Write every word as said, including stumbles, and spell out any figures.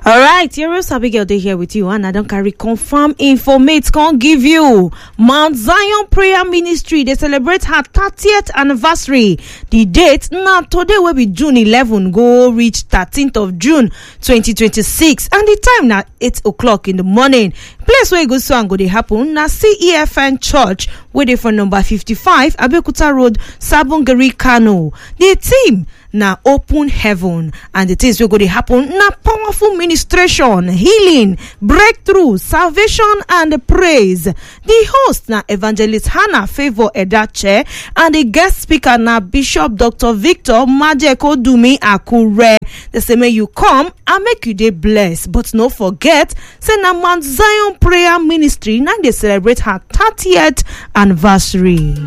All right, your Rose Abigail dey here with you, and I don't carry confirm informate can't give you. Mount Zion Prayer Ministry they celebrate her thirtieth anniversary. The date now today will be June eleventh, go reach thirteenth of June twenty twenty-six, and the time now eight o'clock in the morning. Place where you go so and go they happen na C E F N Church, where they from number fifty-five Abeokuta Road, Sabongeri, Kano. The team na open heaven, and the things we go to happen na powerful ministration, healing, breakthrough, salvation, and praise. The host na Evangelist Hannah Favor Edache, and the guest speaker na Bishop Doctor Victor Majeko Dumi Akure. They say may you come and make you day blessed, but no forget say na Mount Zion Prayer Ministry now they celebrate her thirtieth anniversary.